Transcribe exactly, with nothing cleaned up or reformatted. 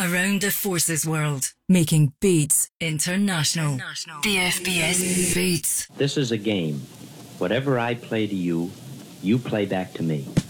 Around the forces world, making beats international. international. D F B S Beats. This is a game. Whatever I play to you, you play back to me.